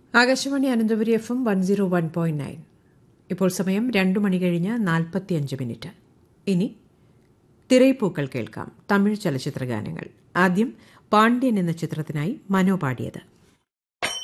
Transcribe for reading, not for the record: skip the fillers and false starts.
Akashvani Ananthapuri FM 101.9. ഇപ്പോൾ സമയം 2 മണി കഴിഞ്ഞ് 45 മിനിറ്റ്. ഇനി തിരൈപ്പൂക്കൾ കേൾക്കാം. തമിഴ് ചലച്ചിത്ര ഗാനങ്ങൾ. ആദ്യം പാണ്ഡ്യൻ എന്ന ചിത്രത്തിനായി മനോ പാടിയത്.